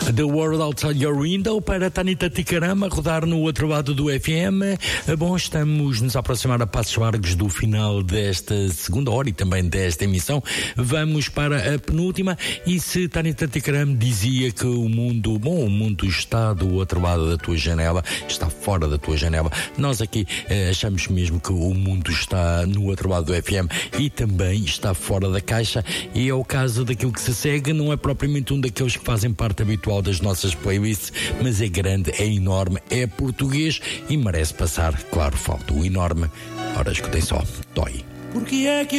The World Outside Your Window para Tanita Ticarama rodar no outro lado do FM. Bom, estamos nos a aproximar a passos largos do final desta segunda hora e também desta emissão. Vamos para a penúltima. E se Tanita Ticarama dizia que o mundo está do outro lado da tua janela, está fora da tua janela, nós aqui achamos mesmo que o mundo está no outro lado do FM e também está fora da caixa. E é o caso daquilo que se segue. Não é propriamente um daqueles que fazem parte habitual das nossas playlists, mas é grande, é enorme, é português e merece passar. Claro, falta o enorme. Ora, escutem só, Dói. Porque é que